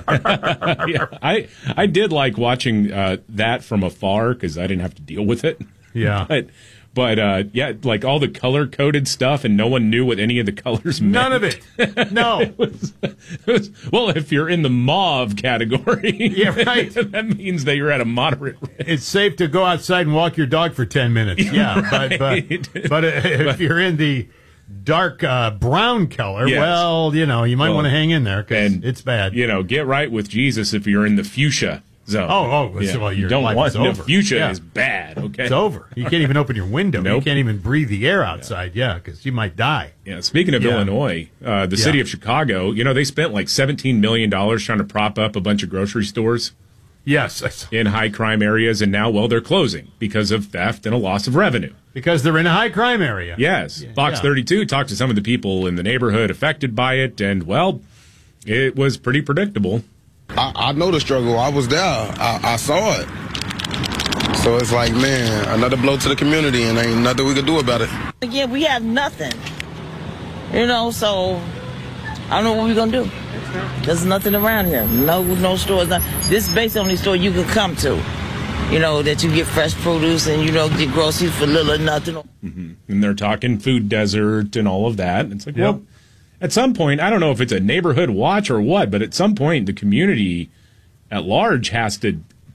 I I did like watching uh, that from afar because I didn't have to deal with it. Yeah. but but uh, yeah, like all the color coded stuff, and no one knew what any of the colors meant. None of it. No. it was, it was, well, if you're in the mauve category, Yeah, right. that means that you're at a moderate risk. It's safe to go outside and walk your dog for ten minutes. Yeah, Right. but but, but if you're in the dark uh, brown color, Yes. well, you know, you might Well, want to hang in there because and, it's bad. You know, get right with Jesus if you're in the fuchsia zone. Oh, oh, Yeah. so, well, you your don't life want is no over. fuchsia Yeah. is bad. Okay, It's over. You can't even open your window. You Nope. can't even breathe the air outside. Yeah, because you might die. Yeah, speaking of Yeah. Illinois, uh, the city Yeah. of Chicago, you know, they spent like seventeen million dollars trying to prop up a bunch of grocery stores Yes, in high crime areas, and now, well, they're closing because of theft and a loss of revenue. because they're in a high crime area. Yes. Fox yeah. thirty-two talked to some of the people in the neighborhood affected by it, and, well, it was pretty predictable. I, I know the struggle. I was there. I, I saw it. So it's like, man, another blow to the community, and ain't nothing we can do about it. Again, we have nothing. You know, so I don't know what we're going to do. There's nothing around here. No no stores. No, this is basically the only store you can come to. You know, that you get fresh produce and, you know, get groceries for little or nothing. Mm-hmm. And they're talking food desert and all of that. And it's like, Yep. well, at some point, I don't know if it's a neighborhood watch or what, but at some point, the community at large has to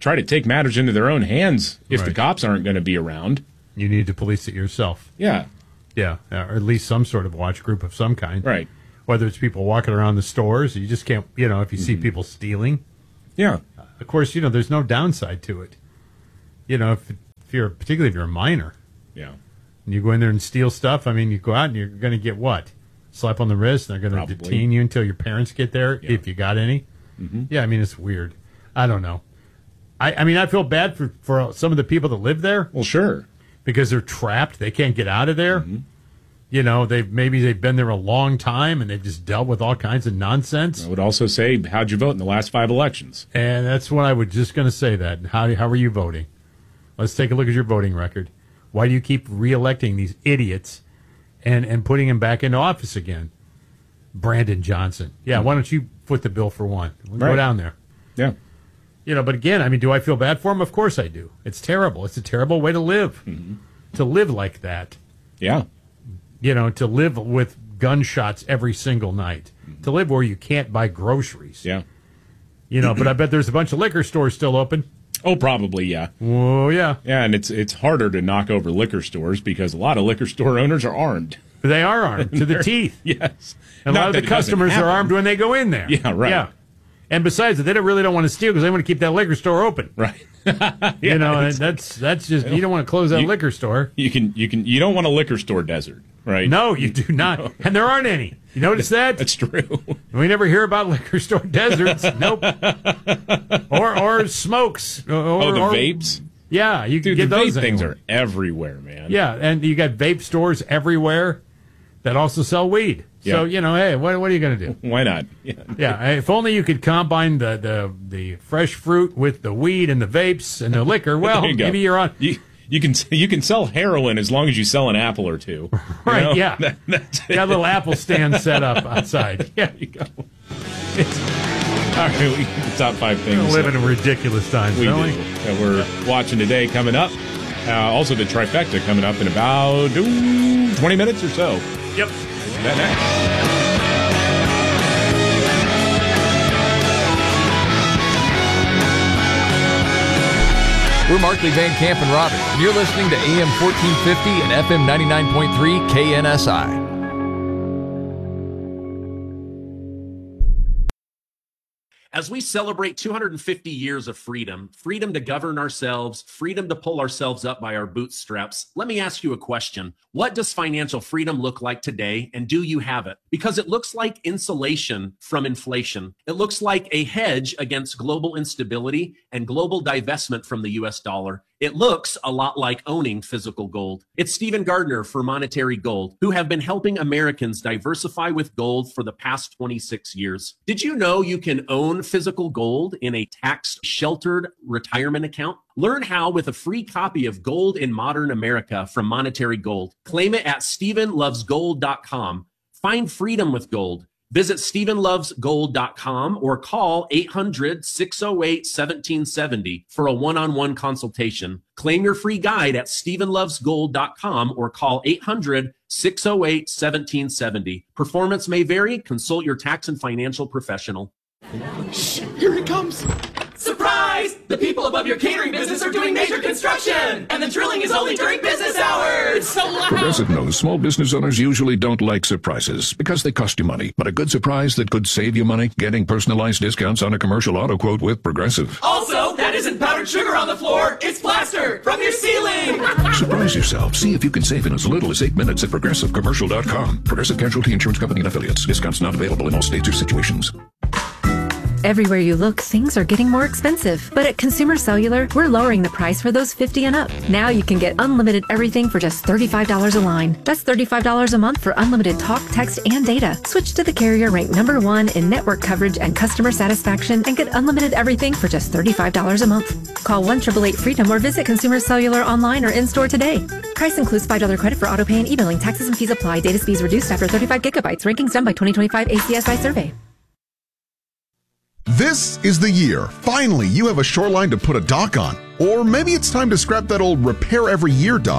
try to take matters into their own hands if Right. the cops aren't going to be around. You need to police it yourself. Yeah. Yeah, or at least some sort of watch group of some kind. Right. Whether it's people walking around the stores, you just can't, you know, if you see Mm-hmm. people stealing. Yeah. Of course, you know, there's no downside to it. You know, if, if you're, particularly if you're a minor, Yeah. and you go in there and steal stuff, I mean, you go out and you're going to get what? Slap on the wrist, and they're going to Probably. detain you until your parents get there, Yeah. if you got any. Mhm. Yeah, I mean, it's weird. I don't know. I, I mean, I feel bad for, for some of the people that live there. Well, sure. Because they're trapped. They can't get out of there. Mm-hmm. You know, they've maybe they've been there a long time and they've just dealt with all kinds of nonsense. I would also say, how'd you vote in the last five elections? And that's what I was just going to say. That how how are you voting? Let's take a look at your voting record. Why do you keep reelecting these idiots and and putting them back into office again? Brandon Johnson. Yeah, why don't you foot the bill for one? We'll Go Right. down there. Yeah. You know, but again, I mean, do I feel bad for him? Of course I do. It's terrible. It's a terrible way to live. Mm-hmm. To live like that. Yeah. You know, to live with gunshots every single night. To live where you can't buy groceries. Yeah. You know, but I bet there's a bunch of liquor stores still open. Oh, probably, yeah. Oh, yeah. Yeah, and it's it's harder to knock over liquor stores because a lot of liquor store owners are armed. They are armed to the They're- teeth. Yes. And a Not lot of that the it doesn't customers are happen. armed when they go in there. Yeah, right. Yeah. And besides that, they don't really don't want to steal because they want to keep that liquor store open. Right. You know, and that's that's just you don't want to close that You- liquor store. You can you can you don't want a liquor store desert, right? No, you do not. And there aren't any. You notice that? That's true. We never hear about liquor store deserts. Nope. Or or smokes. Or, Oh, the or- vapes? Yeah, you can Dude, get the those vape things anywhere. are everywhere, man. Yeah, and you got vape stores everywhere that also sell weed. So, Yeah. you know, hey, what, what are you going to do? Why not? Yeah. Yeah, if only you could combine the, the, the fresh fruit with the weed and the vapes and the liquor. Well, There you go. maybe you're on. You, you can you can sell heroin as long as you sell an apple or two. You Right, know? yeah. That- that's it. Got a little apple stand set up outside. Yeah. There you go. All right, we the top five We things live in ridiculous times, we do don't we? that we're watching today coming up. Uh, also, the trifecta coming up in about ooh, twenty minutes or so. Yep. That next. We're Markley, Van Camp, and Robin. And you're listening to A M fourteen fifty and F M ninety-nine point three K N S I. As we celebrate two hundred fifty years of freedom, freedom to govern ourselves, freedom to pull ourselves up by our bootstraps, let me ask you a question. What does financial freedom look like today, and do you have it? Because it looks like insulation from inflation. It looks like a hedge against global instability and global divestment from the U S dollar. It looks a lot like owning physical gold. It's Stephen Gardner for Monetary Gold, who have been helping Americans diversify with gold for the past twenty-six years. Did you know you can own physical gold in a tax-sheltered retirement account? Learn how with a free copy of Gold in Modern America from Monetary Gold. Claim it at stephen loves gold dot com. Find freedom with gold. Visit stephen loves gold dot com or call eight hundred, six oh eight, one seven seven oh for a one-on-one consultation. Claim your free guide at stephen loves gold dot com or call eight hundred, six oh eight, one seven seven oh. Performance may vary. Consult your tax and financial professional. Shh, here it comes. Surprise! The people above your catering business are doing major construction, and the drilling is only during business hours. It's so loud. Progressive knows small business owners usually don't like surprises because they cost you money. But a good surprise that could save you money, getting personalized discounts on a commercial auto quote with Progressive. Also, that isn't powdered sugar on the floor. It's plaster from your ceiling. Surprise yourself. See if you can save in as little as eight minutes at progressive commercial dot com. Progressive Casualty Insurance Company and Affiliates. Discounts not available in all states or situations. Everywhere you look, things are getting more expensive. But at Consumer Cellular, we're lowering the price for those fifty and up. Now you can get unlimited everything for just thirty-five dollars a line. That's thirty-five dollars a month for unlimited talk, text, and data. Switch to the carrier ranked number one in network coverage and customer satisfaction and get unlimited everything for just thirty-five dollars a month. Call one eight eight eight freedom or visit Consumer Cellular online or in-store today. Price includes five dollars credit for auto pay and e-billing. Taxes and fees apply. Data speeds reduced after thirty-five gigabytes. Rankings done by twenty twenty-five A C S I survey. This is the year. Finally, you have a shoreline to put a dock on. Or maybe it's time to scrap that old repair every year dock.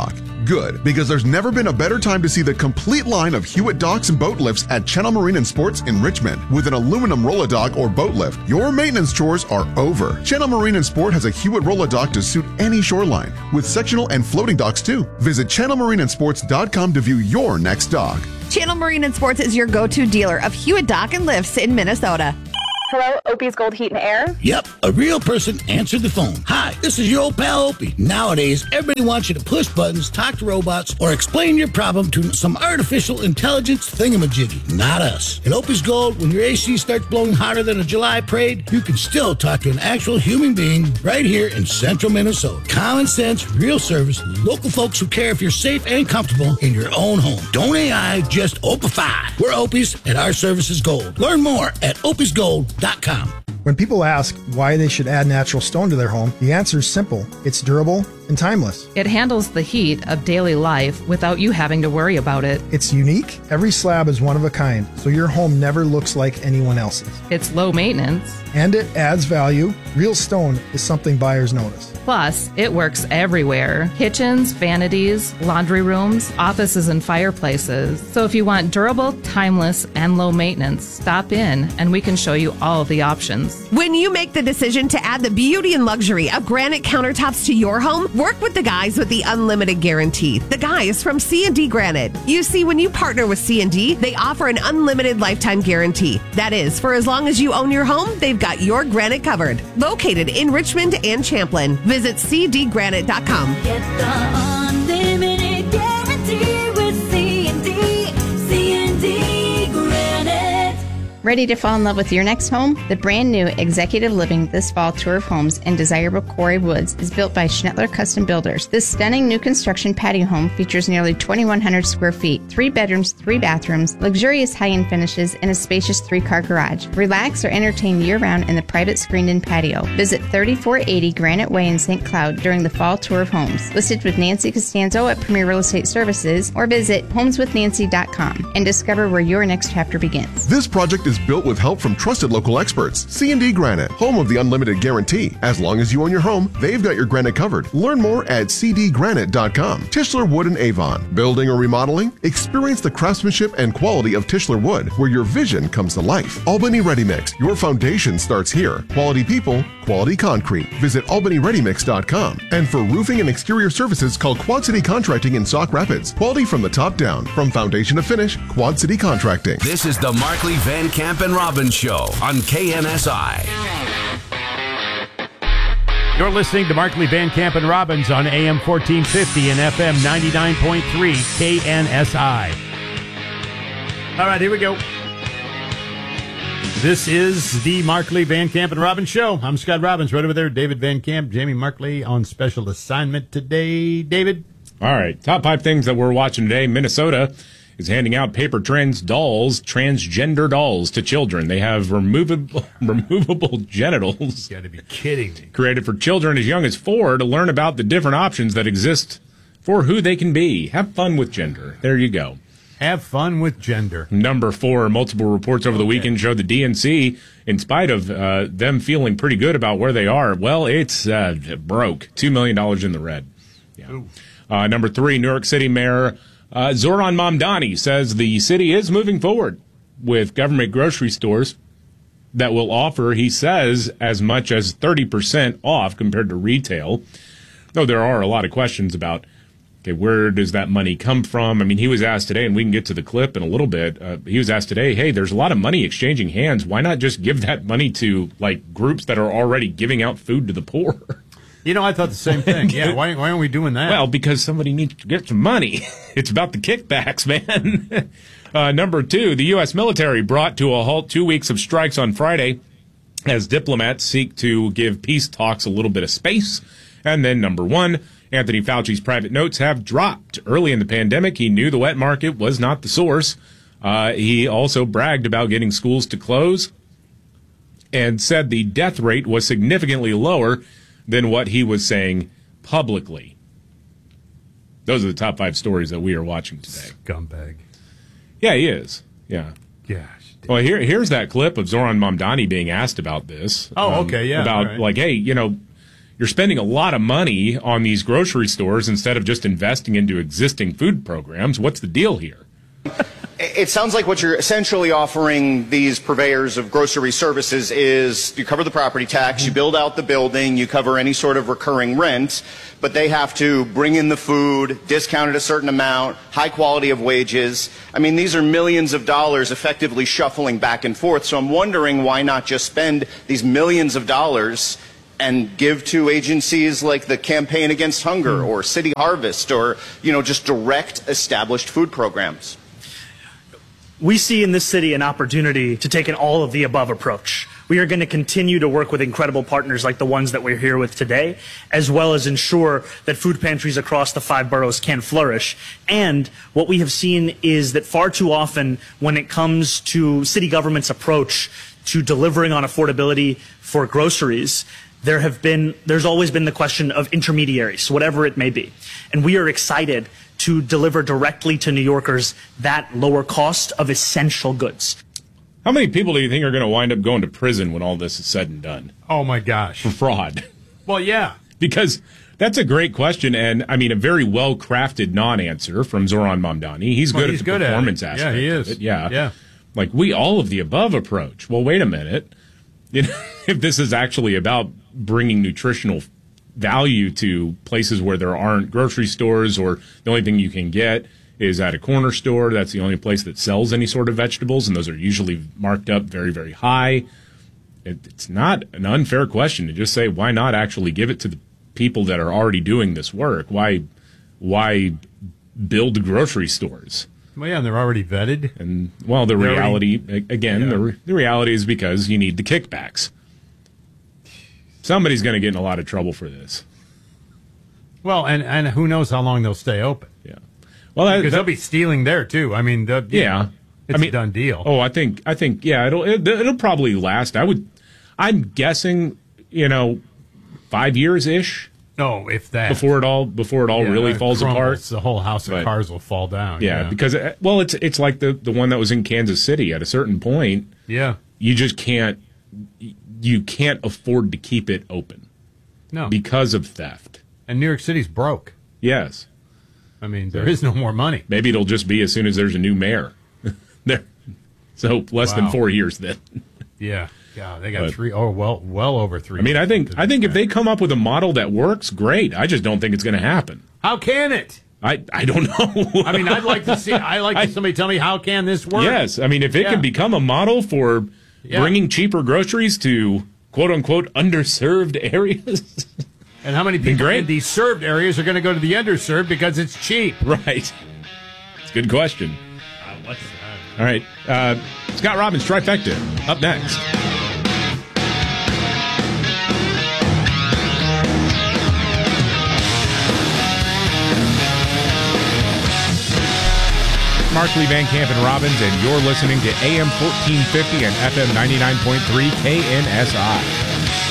Good, because there's never been a better time to see the complete line of Hewitt docks and boat lifts at Channel Marine and Sports in Richmond. With an aluminum roll-a-dock or boat lift, your maintenance chores are over. Channel Marine and Sport has a Hewitt roll-a-dock to suit any shoreline, with sectional and floating docks too. Visit channel marine and sports dot com to view your next dock. Channel Marine and Sports is your go-to dealer of Hewitt Dock and Lifts in Minnesota. Hello, Opie's Gold Heat and Air? Yep, a real person answered the phone. Hi, this is your old pal Opie. Nowadays, everybody wants you to push buttons, talk to robots, or explain your problem to some artificial intelligence thingamajiggy. Not us. At Opie's Gold, when your A C starts blowing hotter than a July parade, you can still talk to an actual human being right here in central Minnesota. Common sense, real service, local folks who care if you're safe and comfortable in your own home. Don't A I, just Opify. We're Opie's, and our service is gold. Learn more at opies gold dot com. When people ask why they should add natural stone to their home, the answer is simple. It's durable and timeless. It handles the heat of daily life without you having to worry about it. It's unique. Every slab is one of a kind, so your home never looks like anyone else's. It's low maintenance. And it adds value. Real stone is something buyers notice. Plus, it works everywhere. Kitchens, vanities, laundry rooms, offices, and fireplaces. So if you want durable, timeless, and low maintenance, stop in and we can show you all of the options. When you make the decision to add the beauty and luxury of granite countertops to your home, work with the guys with the unlimited guarantee. The guys from C and D Granite. You see, when you partner with C and D, they offer an unlimited lifetime guarantee. That is, for as long as you own your home, they've got your granite covered. Located in Richmond and Champlin. Visit c d granite dot com. Get the unlimited guarantee with C and D. C and D Granite. Ready to fall in love with your next home? The brand new Executive Living This Fall Tour of Homes in desirable Quarry Woods is built by Schnettler Custom Builders. This stunning new construction patio home features nearly twenty-one hundred square feet, three bedrooms, three bathrooms, luxurious high-end finishes, and a spacious three-car garage. Relax or entertain year-round in the private screened-in patio. Visit thirty-four eighty Granite Way in Saint Cloud during the Fall Tour of Homes. Listed with Nancy Costanzo at Premier Real Estate Services, or visit homes with nancy dot com and discover where your next chapter begins. This project is built with help from trusted local experts. C and D Granite, home of the unlimited guarantee. As long as you own your home, they've got your granite covered. Learn more at c d granite dot com. Tischler Wood and Avon. Building or remodeling? Experience the craftsmanship and quality of Tischler Wood, where your vision comes to life. Albany Ready Mix. Your foundation starts here. Quality people, quality concrete. Visit albany ready mix dot com. And for roofing and exterior services, call Quad City Contracting in Sauk Rapids. Quality from the top down. From foundation to finish, Quad City Contracting. This is the Markley, Van Camp, and Robbins Show on K N S I. You're listening to Markley, Van Camp, and Robbins on A M fourteen fifty and F M ninety-nine point three K N S I. All right, here we go. This is the Markley, Van Camp, and Robbins Show. I'm Scott Robbins. Right over there, David Van Camp, Jamie Markley on special assignment today. David? All right, top five things that we're watching today. Minnesota is handing out Paper Trends dolls, transgender dolls to children. They have removable removable genitals. You got to be kidding me. Created for children as young as four to learn about the different options that exist for who they can be. Have fun with gender. There you go. Have fun with gender. Number four, multiple reports over the okay. weekend show the D N C, in spite of uh, them feeling pretty good about where they are, well, it's uh, broke. two million dollars in the red. Yeah. Uh, number three, New York City Mayor Uh, Zoran Mamdani says the city is moving forward with government grocery stores that will offer, he says, as much as thirty percent off compared to retail. Though there are a lot of questions about, okay, where does that money come from? I mean, he was asked today, and we can get to the clip in a little bit. Uh, he was asked today, hey, there's a lot of money exchanging hands. Why not just give that money to, like, groups that are already giving out food to the poor? You know, I thought the same thing. Yeah, why, why aren't we doing that? Well, because somebody needs to get some money. It's about the kickbacks, man. uh, number two, the U S military brought to a halt two weeks of strikes on Friday as diplomats seek to give peace talks a little bit of space. And then number one, Anthony Fauci's private notes have dropped. Early in the pandemic, he knew the wet market was not the source. Uh, he also bragged about getting schools to close and said the death rate was significantly lower than what he was saying publicly. Those are the top five stories that we are watching today. Scumbag. Yeah, he is. Yeah. Gosh. Well, here, here's that clip of Zoran Mamdani being asked about this. Oh, um, okay, yeah. About, right. like, hey, you know, you're spending a lot of money on these grocery stores instead of just investing into existing food programs. What's the deal here? It sounds like what you're essentially offering these purveyors of grocery services is you cover the property tax, you build out the building, you cover any sort of recurring rent, but they have to bring in the food, discount it a certain amount, high quality of wages. I mean, these are millions of dollars effectively shuffling back and forth. So I'm wondering why not just spend these millions of dollars and give to agencies like the Campaign Against Hunger or City Harvest or, you know, just direct established food programs. We see in this city an opportunity to take an all-of-the-above approach. We are going to continue to work with incredible partners like the ones that we're here with today, as well as ensure that food pantries across the five boroughs can flourish. And what we have seen is that far too often, when it comes to city government's approach to delivering on affordability for groceries, there have been, there's always been the question of intermediaries, whatever it may be. And we are excited to deliver directly to New Yorkers that lower cost of essential goods. How many people do you think are going to wind up going to prison when all this is said and done? Oh, my gosh. For fraud. Well, yeah. Because that's a great question, and, I mean, a very well-crafted non-answer from Zoran Mamdani. He's Well, good he's at the good at it. performance aspect Yeah, he of is. it. Yeah. Yeah. Like, we all of the above approach. Well, wait a minute. You know, if this is actually about bringing nutritional value to places where there aren't grocery stores, or the only thing you can get is at a corner store, that's the only place that sells any sort of vegetables, and those are usually marked up very, very high. It, it's not an unfair question to just say, why not actually give it to the people that are already doing this work? Why, why build grocery stores? Well, yeah, and they're already vetted. And, well, the They're reality, already, again, yeah. the, re- the reality is because you need the kickbacks. Somebody's going to get in a lot of trouble for this. Well, and, and who knows how long they'll stay open. Yeah. Well, that, because that, they'll be stealing there, too. I mean, the, yeah. know, it's I mean, a done deal. Oh, I think, I think, yeah, it'll, it, it'll probably last. I would, I'm guessing, you know, five years-ish. No, if that. Before it all, before it all Yeah, really it falls crumbles. apart. The whole house of But, cards will fall down. Yeah, Yeah, because, uh, well, it's, it's like the, the one that was in Kansas City. At a certain point, yeah, you just can't, you can't afford to keep it open. No. Because of theft. And New York City's broke. Yes. I mean, there is no more money. Maybe it'll just be as soon as there's a new mayor. there. So less Wow. than four years then. Yeah. Yeah, they got But- three, oh, well, well over three. I mean, I think I think if they come up with a model that works, great. I just don't think it's going to happen. How can it? I, I don't know. I mean, I'd like to see, I like to somebody tell me, how can this work? Yes. I mean, if it Yeah. can become a model for Yeah. bringing cheaper groceries to quote-unquote underserved areas. And how many people great. in these served areas are going to go to the underserved because it's cheap? Right. It's a good question. Uh, what's that? All right. Uh, Scott Robbins, Trifecta, up next. Mark Lee, Van Camp, and Robbins, and you're listening to A M fourteen fifty and F M ninety-nine point three K N S I.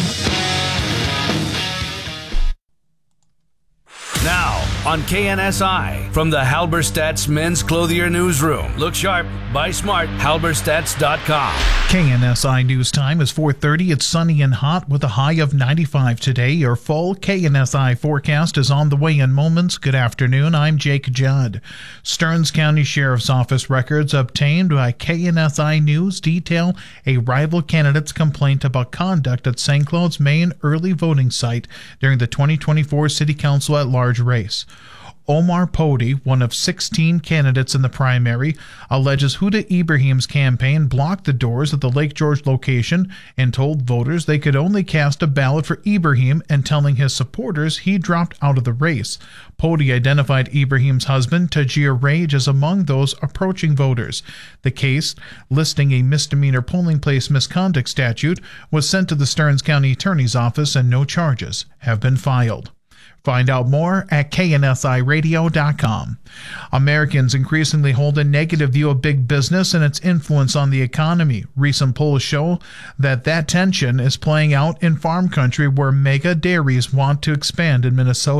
Now on K N S I, from the Halberstadt's Men's Clothier Newsroom. Look sharp, buy smart, halberstadts dot com. K N S I News Time is four thirty. It's sunny and hot with a high of ninety-five today. Your full K N S I forecast is on the way in moments. Good afternoon. I'm Jake Judd. Stearns County Sheriff's Office records obtained by K N S I News detail a rival candidate's complaint about conduct at Saint Cloud's main early voting site during the twenty twenty-four City Council at Large race. Omar Pody, one of sixteen candidates in the primary, alleges Huda Ibrahim's campaign blocked the doors at the Lake George location and told voters they could only cast a ballot for Ibrahim, and telling his supporters he dropped out of the race. Pody identified Ibrahim's husband, Tajir Rage, as among those approaching voters. The case, listing a misdemeanor polling place misconduct statute, was sent to the Stearns County Attorney's Office and no charges have been filed. Find out more at K N S I radio dot com. Americans increasingly hold a negative view of big business and its influence on the economy. Recent polls show that that tension is playing out in farm country, where mega dairies want to expand in Minnesota.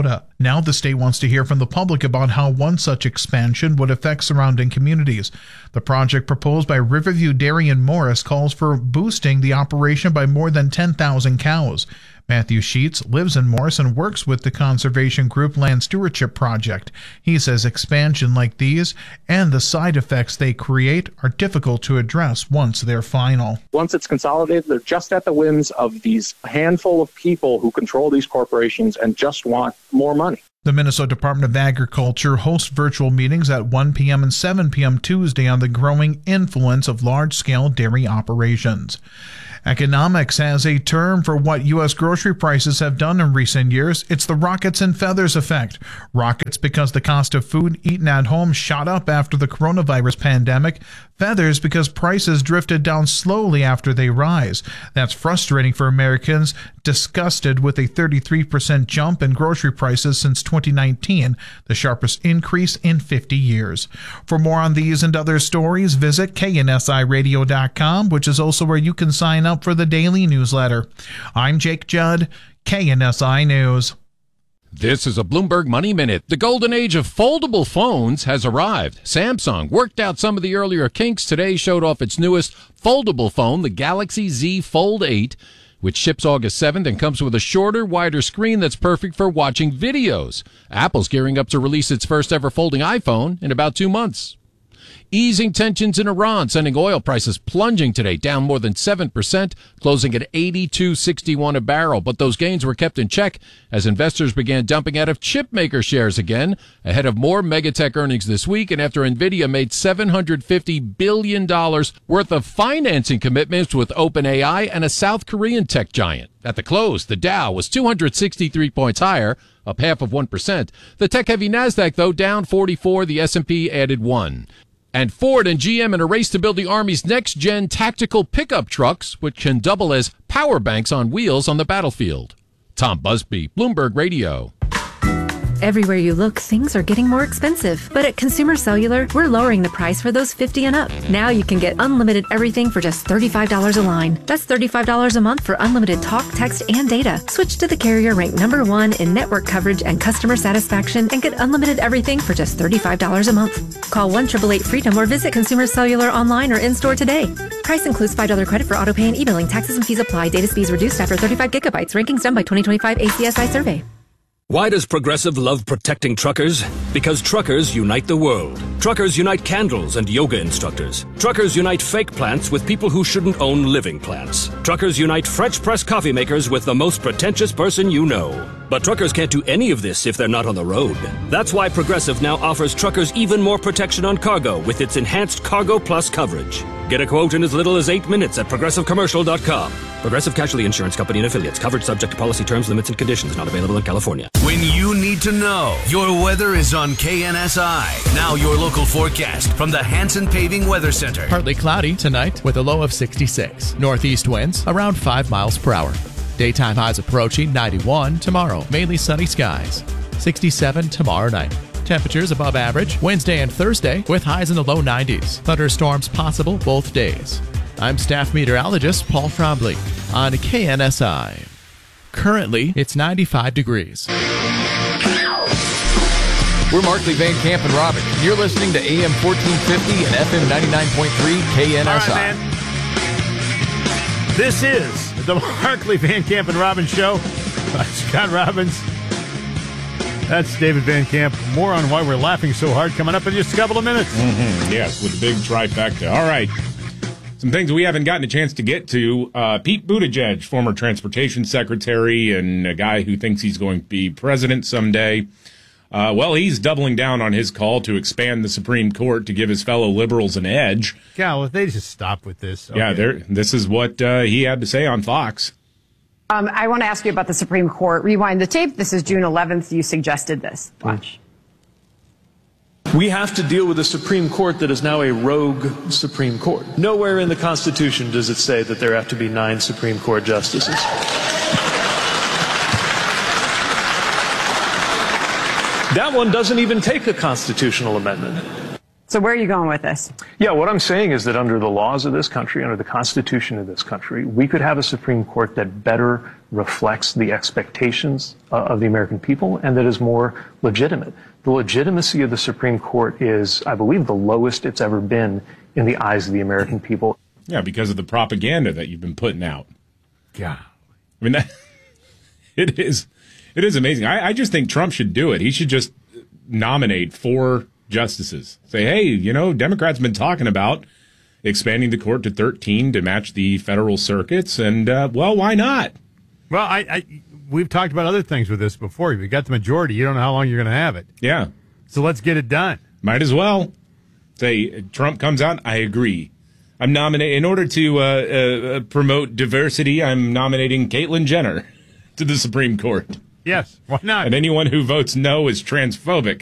Now the state wants to hear from the public about how one such expansion would affect surrounding communities. The project proposed by Riverview Dairy and Morris calls for boosting the operation by more than ten thousand cows. Matthew Sheets lives in Morris and works with the conservation group Land Stewardship Project. He says expansion like these and the side effects they create are difficult to address once they're final. Once it's consolidated, they're just at the whims of these handful of people who control these corporations and just want more money. The Minnesota Department of Agriculture hosts virtual meetings at one p.m. and seven p.m. Tuesday on the growing influence of large-scale dairy operations. Economics has a term for what U S grocery prices have done in recent years. It's the rockets and feathers effect. Rockets because the cost of food eaten at home shot up after the coronavirus pandemic. Feathers because prices drifted down slowly after they rise. That's frustrating for Americans disgusted with a thirty-three percent jump in grocery prices since twenty nineteen, the sharpest increase in fifty years. For more on these and other stories, visit K N S I radio dot com, which is also where you can sign up for the daily newsletter. I'm Jake Judd, K N S I News. This is a Bloomberg Money Minute. The golden age of foldable phones has arrived. Samsung worked out some of the earlier kinks. Today showed off its newest foldable phone, the Galaxy Z Fold eight, which ships August seventh and comes with a shorter, wider screen that's perfect for watching videos. Apple's gearing up to release its first ever folding iPhone in about two months. Easing tensions in Iran, sending oil prices plunging today, down more than seven percent, closing at eighty-two sixty-one a barrel. But those gains were kept in check as investors began dumping out of chip maker shares again, ahead of more megatech earnings this week, and after NVIDIA made seven hundred fifty billion dollars worth of financing commitments with OpenAI and a South Korean tech giant. At the close, the Dow was two hundred sixty-three points higher, up half of one percent. The tech-heavy NASDAQ, though, down forty-four. The S and P added one. And Ford and G M in a race to build the Army's next-gen tactical pickup trucks, which can double as power banks on wheels on the battlefield. Tom Busby, Bloomberg Radio. Everywhere you look, things are getting more expensive. But at Consumer Cellular, we're lowering the price for those fifty and up. Now you can get unlimited everything for just thirty-five dollars a line. That's thirty-five dollars a month for unlimited talk, text, and data. Switch to the carrier ranked number one in network coverage and customer satisfaction and get unlimited everything for just thirty-five dollars a month. Call one eight eight eight freedom or visit Consumer Cellular online or in-store today. Price includes five dollars credit for auto pay and e-billing. Taxes and fees apply. Data speeds reduced after thirty-five gigabytes. Rankings done by twenty twenty-five A C S I survey. Why does Progressive love protecting truckers? Because truckers unite the world. Truckers unite candles and yoga instructors. Truckers unite fake plants with people who shouldn't own living plants. Truckers unite French press coffee makers with the most pretentious person you know. But truckers can't do any of this if they're not on the road. That's why Progressive now offers truckers even more protection on cargo with its enhanced Cargo Plus coverage. Get a quote in as little as eight minutes at progressive commercial dot com. Progressive Casualty Insurance Company and Affiliates. Coverage subject to policy terms, limits, and conditions. Not available in California. When you need to know, your weather is on K N S I. Now your local forecast from the Hanson Paving Weather Center. Partly cloudy tonight with a low of sixty-six. Northeast winds around five miles per hour. Daytime highs approaching ninety-one tomorrow. Mainly sunny skies. sixty-seven tomorrow night. Temperatures above average Wednesday and Thursday with highs in the low nineties. Thunderstorms possible both days. I'm staff meteorologist Paul Trombley on K N S I. Currently, it's ninety-five degrees. We're Markley, Van Camp, and Robin. You're listening to A M fourteen fifty and F M ninety-nine point three K N S I. All right, man. This is the Markley, Van Camp, and Robin Show. Uh, Scott Robbins. That's David Van Camp. More on why we're laughing so hard coming up in just a couple of minutes. Mm-hmm. Yes, with a big trifecta. All right. Some things we haven't gotten a chance to get to. Uh, Pete Buttigieg, former transportation secretary and a guy who thinks he's going to be president someday. Uh, well, he's doubling down on his call to expand the Supreme Court to give his fellow liberals an edge. Yeah, well, they just stop with this. Okay. Yeah, this is what uh, he had to say on Fox. Um, I want to ask you about the Supreme Court. Rewind the tape. This is June eleventh. You suggested this. Watch. We have to deal with a Supreme Court that is now a rogue Supreme Court. Nowhere in the Constitution does it say that there have to be nine Supreme Court justices. That one doesn't even take a constitutional amendment. So where are you going with this? Yeah, what I'm saying is that under the laws of this country, under the Constitution of this country, we could have a Supreme Court that better reflects the expectations uh, of the American people and that is more legitimate. The legitimacy of the Supreme Court is, I believe, the lowest it's ever been in the eyes of the American people. Yeah, because of the propaganda that you've been putting out. God. I mean, that, it is it is amazing. I, I just think Trump should do it. He should just nominate four justices. Say, hey, you know, Democrats been talking about expanding the court to thirteen to match the federal circuits, and, uh, well, why not? Well, I, I we've talked about other things with this before. You've got the majority. You don't know how long you're going to have it. Yeah. So let's get it done. Might as well. Say, Trump comes out, I agree. I'm nominating, in order to uh, uh, promote diversity, I'm nominating Caitlyn Jenner to the Supreme Court. Yes, why not? And anyone who votes no is transphobic.